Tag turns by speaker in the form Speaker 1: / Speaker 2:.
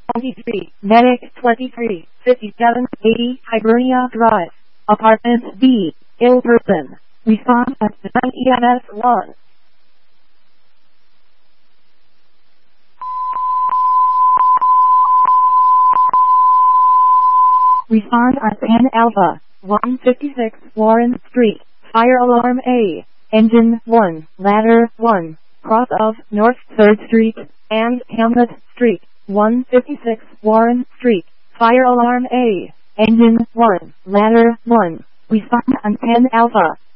Speaker 1: 23, Medic 23, 5780 Hibernia Drive, Apartment B, ill person. Respond at 9 EMS 1. Respond at Pan Alpha, 156 Warren Street, Fire Alarm A, Engine 1, Ladder 1, cross of North 3rd Street, and Hamlet Street, 156 Warren Street, Fire Alarm A, Engine 1, Ladder 1, respond on Pan Alpha.